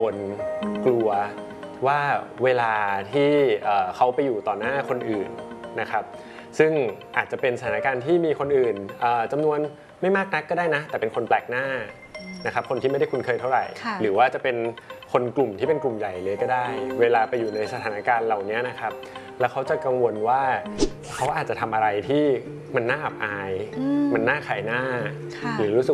คนกลัวว่าเวลาที่เขาไปอยู่ต่อหน้าคนอื่นนะครับซึ่งอาจจะเป็นสถานการณ์ที่มีคนอื่นจำนวนไม่มากนักก็ได้นะแต่เป็นคนแปลกหน้านะครับคนที่ไม่ได้คุ้นเคยเท่าไหร่หรือว่าจะเป็นคนกลุ่มที่เป็นกลุ่มใหญ่เลยก็ได้เวลาไปอยู่ในสถานการณ์เหล่านี้นะครับแล้วเขาจะกังวลว่าเขาอาจจะทำอะไรที่มันน่าอับอายมันน่าขายหน้าหรือรู้สึก